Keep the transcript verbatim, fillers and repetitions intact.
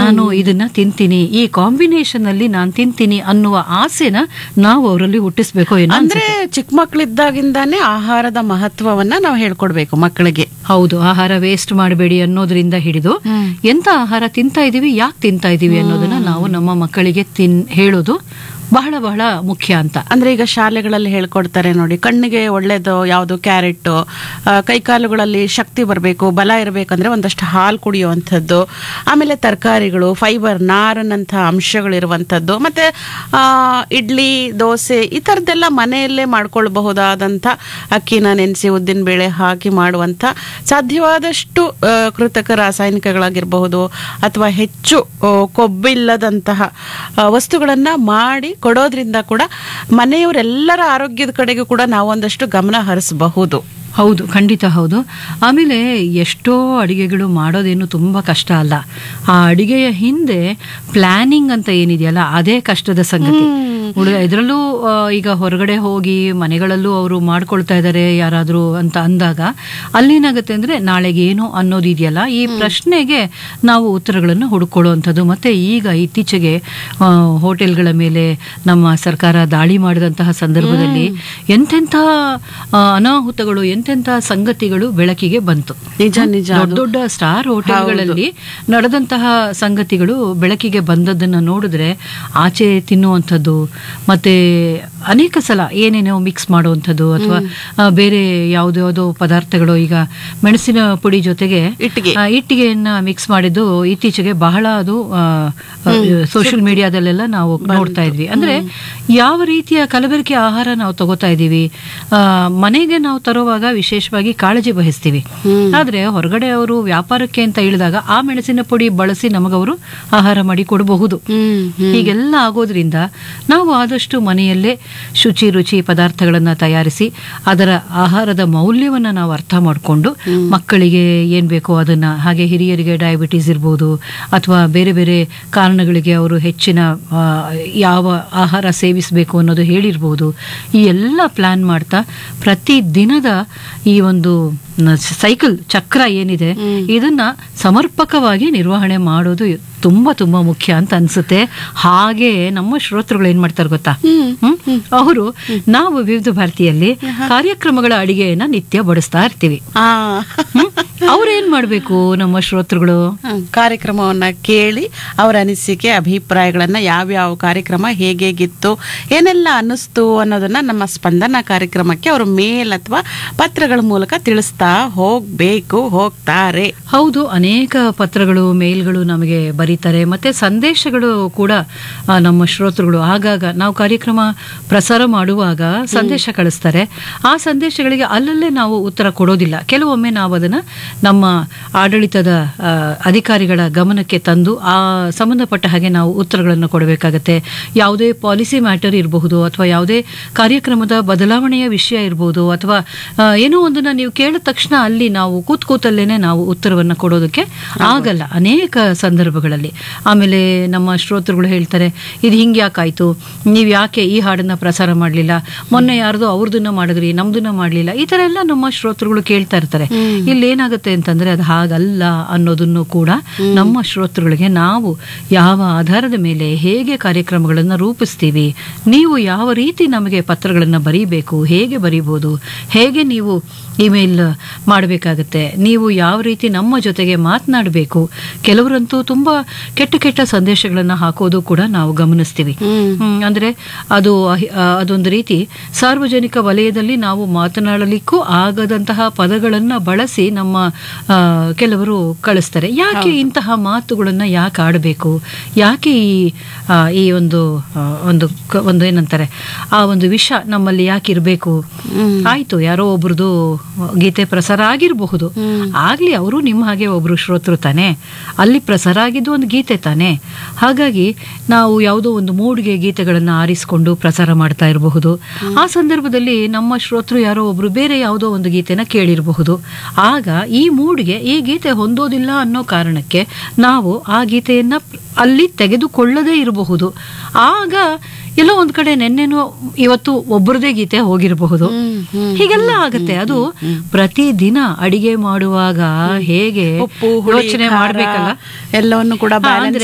ನಾನು ಇದನ್ನ ತಿಂತೀನಿ, ಈ ಕಾಂಬಿನೇಷನ್ ಅಲ್ಲಿ ನಾನು ತಿಂತೀನಿ ಅನ್ನುವ ಆಸೆನ ನಾವು ಅವರಲ್ಲಿ ಹುಟ್ಟಿಸ್ಬೇಕು ಏನೋ ಅಂದ್ರೆ ಚಿಕ್ಕ ಮಕ್ಕಳಿದ್ದಾಗಿಂದಾನೇ ಆಹಾರದ ಮಹತ್ವವನ್ನ ನಾವು ಹೇಳ್ಕೊಡ್ಬೇಕು ಮಕ್ಕಳಿಗೆ. ಹೌದು, ಆಹಾರ ವೇಸ್ಟ್ ಮಾಡಬೇಡಿ ಅನ್ನೋದ್ರಿಂದ ಹಿಡಿದು ಎಂತ ಆಹಾರ ತಿಂತಾ ಇದೀವಿ, ಯಾಕೆ ತಿಂತಾ ಇದೀವಿ ಅನ್ನೋದನ್ನ ನಾವು ನಮ್ಮ ಮಕ್ಕಳಿಗೆ ತಿನ್ ಹೇಳೋದು ಬಹಳ ಬಹಳ ಮುಖ್ಯ ಅಂತ. ಅಂದ್ರೆ ಈಗ ಶಾಲೆಗಳಲ್ಲಿ ಹೇಳ್ಕೊಡ್ತಾರೆ ನೋಡಿ, ಕಣ್ಣಿಗೆ ಒಳ್ಳೇದು ಯಾವುದು ಕ್ಯಾರೆಟ್, ಕೈಕಾಲುಗಳಲ್ಲಿ ಶಕ್ತಿ ಬರಬೇಕು, ಬಲ ಇರಬೇಕಂದ್ರೆ ಒಂದಷ್ಟು ಹಾಲು ಕುಡಿಯುವಂಥದ್ದು, ಆಮೇಲೆ ತರಕಾರಿಗಳು, ಫೈಬರ್, ನಾರನಂತಹ ಅಂಶಗಳಿರುವಂಥದ್ದು, ಮತ್ತೆ ಆ ಇಡ್ಲಿ, ದೋಸೆ ಈ ಥರದ್ದೆಲ್ಲ ಮನೆಯಲ್ಲೇ ಮಾಡ್ಕೊಳ್ಬಹುದಾದಂಥ ಅಕ್ಕಿನ ನೆನೆಸಿ ಉದ್ದಿನ ಬೇಳೆ ಹಾಕಿ ಮಾಡುವಂಥ ಸಾಧ್ಯವಾದಷ್ಟು ಕೃತಕ ರಾಸಾಯನಿಕಗಳಾಗಿರಬಹುದು ಅಥವಾ ಹೆಚ್ಚು ಕೊಬ್ಬಿಲ್ಲದಂತಹ ವಸ್ತುಗಳನ್ನ ಮಾಡಿ ಕೊಡೋದ್ರಿಂದ ಕೂಡ ಮನೆಯವರೆಲ್ಲರ ಆರೋಗ್ಯದ ಕಡೆಗೂ ಕೂಡ ನಾವು ಒಂದಷ್ಟು ಗಮನ ಹರಿಸಬಹುದು. ಹೌದು, ಖಂಡಿತ ಹೌದು. ಆಮೇಲೆ ಎಷ್ಟೋ ಅಡಿಗೆಗಳು ಮಾಡೋದೇನು ತುಂಬ ಕಷ್ಟ ಅಲ್ಲ. ಆ ಅಡಿಗೆಯ ಹಿಂದೆ ಪ್ಲಾನಿಂಗ್ ಅಂತ ಏನಿದೆಯಲ್ಲ ಅದೇ ಕಷ್ಟದ ಸಂಗತಿ. ಇದರಲ್ಲೂ ಈಗ ಹೊರಗಡೆ ಹೋಗಿ ಮನೆಗಳಲ್ಲೂ ಅವರು ಮಾಡ್ಕೊಳ್ತಾ ಇದ್ದಾರೆ ಯಾರಾದರೂ ಅಂತ ಅಂದಾಗ ಅಲ್ಲೇನಾಗುತ್ತೆ ಅಂದರೆ ನಾಳೆಗೆ ಏನು ಅನ್ನೋದಿದೆಯಲ್ಲ, ಈ ಪ್ರಶ್ನೆಗೆ ನಾವು ಉತ್ತರಗಳನ್ನು ಹುಡುಕೊಳ್ಳುವಂಥದ್ದು. ಮತ್ತು ಈಗ ಇತ್ತೀಚೆಗೆ ಹೋಟೆಲ್ಗಳ ಮೇಲೆ ನಮ್ಮ ಸರ್ಕಾರ ದಾಳಿ ಮಾಡಿದಂತಹ ಸಂದರ್ಭದಲ್ಲಿ ಎಂತೆಂಥ ಅನಾಹುತಗಳು, ಎಂತೆಂಥ ಸಂಗತಿಗಳು ಬೆಳಕಿಗೆ ಬಂತು. ನಿಜ ನಿಜ ದೊಡ್ಡ ದೊಡ್ಡ ಸ್ಟಾರ್ ಹೋಟೆಲ್ಗಳಲ್ಲಿ ನಡೆದಂತಹ ಸಂಗತಿಗಳು ಬೆಳಕಿಗೆ ಬಂದದ್ದನ್ನು ನೋಡಿದ್ರೆ ಆಚೆ ತಿನ್ನುವಂಥದ್ದು, ಮತ್ತೆ ಅನೇಕ ಸಲ ಏನೇನೋ ಮಿಕ್ಸ್ ಮಾಡುವಂಥದ್ದು ಅಥವಾ ಬೇರೆ ಯಾವುದೋ ಯಾವುದೋ ಪದಾರ್ಥಗಳು, ಈಗ ಮೆಣಸಿನ ಪುಡಿ ಜೊತೆಗೆ ಇಟ್ಟಿಗೆ ಇಟ್ಟಿಗೆಯನ್ನ ಮಿಕ್ಸ್ ಮಾಡಿದ್ದು ಇತ್ತೀಚೆಗೆ ಬಹಳ ಅದು ಸೋಷಿಯಲ್ ಮೀಡಿಯಾದಲ್ಲೆಲ್ಲ ನಾವು ನೋಡ್ತಾ ಇದ್ವಿ. ಅಂದ್ರೆ ಯಾವ ರೀತಿಯ ಕಲಬೆರಕೆ ಆಹಾರ ನಾವು ತಗೋತಾ ಇದ್ದೀವಿ. ಮನೆಗೆ ನಾವು ತರುವಾಗ ವಿಶೇಷವಾಗಿ ಕಾಳಜಿ ವಹಿಸ್ತೀವಿ, ಆದ್ರೆ ಹೊರಗಡೆ ಅವರು ವ್ಯಾಪಾರಕ್ಕೆ ಅಂತ ಇಳಿದಾಗ ಆ ಮೆಣಸಿನ ಪುಡಿ ಬಳಸಿ ನಮಗವರು ಆಹಾರ ಮಾಡಿ ಕೊಡಬಹುದು. ಹೀಗೆಲ್ಲ ಆಗೋದ್ರಿಂದ ನಾವು ಆದಷ್ಟು ಮನೆಯಲ್ಲೇ ಶುಚಿ ರುಚಿ ಪದಾರ್ಥಗಳನ್ನ ತಯಾರಿಸಿ ಅದರ ಆಹಾರದ ಮೌಲ್ಯವನ್ನ ನಾವು ಅರ್ಥ ಮಾಡಿಕೊಂಡು ಮಕ್ಕಳಿಗೆ ಏನ್ ಬೇಕೋ ಅದನ್ನ, ಹಾಗೆ ಹಿರಿಯರಿಗೆ ಡಯಾಬಿಟೀಸ್ ಇರ್ಬೋದು ಅಥವಾ ಬೇರೆ ಬೇರೆ ಕಾರಣಗಳಿಗೆ ಅವರು ಹೆಚ್ಚಿನ ಯಾವ ಆಹಾರ ಸೇವಿಸಬೇಕು ಅನ್ನೋದು ಹೇಳಿರ್ಬೋದು, ಈ ಎಲ್ಲ ಪ್ಲಾನ್ ಮಾಡ್ತಾ ಪ್ರತಿ ದಿನದ ಈ ಒಂದು ಸೈಕಲ್ ಚಕ್ರ ಏನಿದೆ ಇದನ್ನ ಸಮರ್ಪಕವಾಗಿ ನಿರ್ವಹಣೆ ಮಾಡೋದು ತುಂಬಾ ತುಂಬಾ ಮುಖ್ಯ ಅಂತ ಅನ್ಸುತ್ತೆ. ಹಾಗೆ ನಮ್ಮ ಶ್ರೋತೃಗಳು ಏನ್ ಮಾಡ್ತಾರೆ ಗೊತ್ತಾ, ಅವರು ನಾವು ವಿವಿಧ ಭಾರತೀಯಲ್ಲಿ ಕಾರ್ಯಕ್ರಮಗಳ ಅಡಿಗೆಯನ್ನ ನಿತ್ಯ ಬಡಿಸ್ತಾ ಇರ್ತೀವಿ. ಅವ್ರೇನ್ ಮಾಡ್ಬೇಕು, ನಮ್ಮ ಶ್ರೋತೃಗಳು ಕಾರ್ಯಕ್ರಮವನ್ನ ಕೇಳಿ ಅವರ ಅನಿಸಿಕೆ ಅಭಿಪ್ರಾಯಗಳನ್ನ, ಯಾವ್ಯಾವ ಕಾರ್ಯಕ್ರಮ ಹೇಗೇಗಿತ್ತು, ಏನೆಲ್ಲ ಅನ್ನಿಸ್ತು ಅನ್ನೋದನ್ನ ನಮ್ಮ ಸ್ಪಂದನ ಕಾರ್ಯಕ್ರಮಕ್ಕೆ ಅವರು ಮೇಲ್ ಅಥವಾ ಪತ್ರಗಳ ಮೂಲಕ ತಿಳಿಸ್ತಾ ಹೋಗ್ಬೇಕು, ಹೋಗ್ತಾರೆ. ಹೌದು, ಅನೇಕ ಪತ್ರಗಳು ಮೇಲ್ಗಳು ನಮಗೆ ಬರೀತಾರೆ, ಮತ್ತೆ ಸಂದೇಶಗಳು ಕೂಡ ನಮ್ಮ ಶ್ರೋತೃಗಳು ಆಗಾಗ ನಾವು ಕಾರ್ಯಕ್ರಮ ಪ್ರಸಾರ ಮಾಡುವಾಗ ಸಂದೇಶ ಕಳಿಸ್ತಾರೆ. ಆ ಸಂದೇಶಗಳಿಗೆ ಅಲ್ಲಲ್ಲೇ ನಾವು ಉತ್ತರ ಕೊಡೋದಿಲ್ಲ. ಕೆಲವೊಮ್ಮೆ ನಾವು ಅದನ್ನ ನಮ್ಮ ಆಡಳಿತದ ಅಧಿಕಾರಿಗಳ ಗಮನಕ್ಕೆ ತಂದು ಆ ಸಂಬಂಧಪಟ್ಟ ಹಾಗೆ ನಾವು ಉತ್ತರಗಳನ್ನು ಕೊಡಬೇಕಾಗತ್ತೆ. ಯಾವುದೇ ಪಾಲಿಸಿ ಮ್ಯಾಟರ್ ಇರಬಹುದು ಅಥವಾ ಯಾವುದೇ ಕಾರ್ಯಕ್ರಮದ ಬದಲಾವಣೆಯ ವಿಷಯ ಇರಬಹುದು ಅಥವಾ ಏನೋ ಒಂದನ್ನ ನೀವು ಕೇಳಿದ ತಕ್ಷಣ ಅಲ್ಲಿ ನಾವು ಕೂತ್ ಕೂತಲ್ಲೇನೆ ನಾವು ಉತ್ತರವನ್ನು ಕೊಡೋದಕ್ಕೆ ಆಗಲ್ಲ ಅನೇಕ ಸಂದರ್ಭಗಳಲ್ಲಿ. ಆಮೇಲೆ ನಮ್ಮ ಶ್ರೋತೃಗಳು ಹೇಳ್ತಾರೆ, ಇದು ಹಿಂಗೆ ಯಾಕಾಯ್ತು, ನೀವು ಯಾಕೆ ಈ ಹಾಡನ್ನ ಪ್ರಸಾರ ಮಾಡಲಿಲ್ಲ, ಮೊನ್ನೆ ಯಾರ್ದು ಅವ್ರದನ್ನ ಮಾಡಿದ್ರಿ ನಮ್ದನ್ನ ಮಾಡಲಿಲ್ಲ, ಈ ತರ ಎಲ್ಲ ನಮ್ಮ ಶ್ರೋತೃಗಳು ಕೇಳ್ತಾ ಇರ್ತಾರೆ. ಇಲ್ಲಿ ಏನಾಗುತ್ತೆ ಅಂತಂದ್ರೆ ಅದು ಹಾಗಲ್ಲ ಅನ್ನೋದನ್ನು ಕೂಡ ನಮ್ಮ ಶ್ರೋತೃಗಳಿಗೆ ನಾವು ಯಾವ ಆಧಾರದ ಮೇಲೆ ಹೇಗೆ ಕಾರ್ಯಕ್ರಮಗಳನ್ನು ರೂಪಿಸ್ತೀವಿ, ನೀವು ಯಾವ ರೀತಿ ನಮಗೆ ಪತ್ರಗಳನ್ನು ಬರೀಬೇಕು, ಹೇಗೆ ಬರೀಬಹುದು, ಹೇಗೆ ನೀವು ಇಮೇಲ್ ಮಾಡಬೇಕಾಗತ್ತೆ, ನೀವು ಯಾವ ರೀತಿ ನಮ್ಮ ಜೊತೆಗೆ ಮಾತನಾಡಬೇಕು. ಕೆಲವರಂತೂ ತುಂಬಾ ಕೆಟ್ಟ ಕೆಟ್ಟ ಸಂದೇಶಗಳನ್ನು ಹಾಕೋದು ಕೂಡ ನಾವು ಗಮನಿಸ್ತೀವಿ. ಅಂದ್ರೆ ಅದು ಅದೊಂದು ರೀತಿ ಸಾರ್ವಜನಿಕ ವಲಯದಲ್ಲಿ ನಾವು ಮಾತನಾಡಲಿಕ್ಕೂ ಆಗದಂತಹ ಪದಗಳನ್ನ ಬಳಸಿ ನಮ್ಮ ಕೆಲವರು ಕಳಿಸ್ತಾರೆ. ಯಾಕೆ ಇಂತಹ ಮಾತುಗಳನ್ನ ಯಾಕೆ ಆಡಬೇಕು, ಯಾಕೆ ಈ ಈ ಒಂದು ಒಂದು ಒಂದು ಏನಂತಾರೆ ಆ ಒಂದು ವಿಷ ನಮ್ಮಲ್ಲಿ ಯಾಕೆ ಇರಬೇಕು. ಆಯ್ತು, ಯಾರೋ ಒಬ್ರದು ಗೀತೆ ಪ್ರಸಾರ ಆಗಿರಬಹುದು, ಆಗ್ಲಿ, ಅವರು ನಿಮ್ಮ ಹಾಗೆ ಒಬ್ರು ಶ್ರೋತೃ ತಾನೆ, ಅಲ್ಲಿ ಪ್ರಸಾರ ಆಗಿದ್ದು ಒಂದು ಗೀತೆ ತಾನೆ. ಹಾಗಾಗಿ ನಾವು ಯಾವುದೋ ಒಂದು ಮೂಡ್ಗೆ ಗೀತೆಗಳನ್ನ ಆರಿಸಿಕೊಂಡು ಪ್ರಸಾರ ಮಾಡ್ತಾ ಇರಬಹುದು. ಆ ಸಂದರ್ಭದಲ್ಲಿ ನಮ್ಮ ಶ್ರೋತೃ ಯಾರೋ ಒಬ್ರು ಬೇರೆ ಯಾವುದೋ ಒಂದು ಗೀತೆನ ಕೇಳಿರಬಹುದು. ಆಗ ಈ ಮೂಡ್ಗೆ ಈ ಗೀತೆ ಹೊಂದೋದಿಲ್ಲ ಅನ್ನೋ ಕಾರಣಕ್ಕೆ ನಾವು ಆ ಗೀತೆಯನ್ನ ಅಲ್ಲಿ ತೆಗೆದುಕೊಳ್ಳದೇ ಇರಬಹುದು. ಆಗ ಎಲ್ಲೋ ಒಂದ್ ಕಡೆ ನೆನ್ನೆನೋ ಇವತ್ತು ಒಬ್ಬರದೇ ಗೀತೆ ಹೋಗಿರಬಹುದು. ಹೀಗೆಲ್ಲ ಆಗತ್ತೆ. ಅದು ಪ್ರತಿ ದಿನ ಅಡಿಗೆ ಮಾಡುವಾಗ ಹೇಗೆ ಯೋಚನೆ ಮಾಡ್ಬೇಕಲ್ಲ, ಎಲ್ಲವನ್ನು ಕೂಡ